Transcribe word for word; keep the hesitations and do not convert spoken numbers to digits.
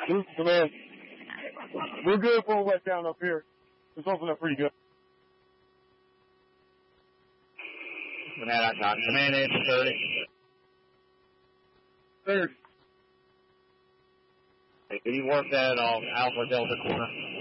This is command. We're good for a wet down up here. It's opening up pretty good. Command, I got command in for thirty. Third. Hey, can you work that on Alpha Delta corner?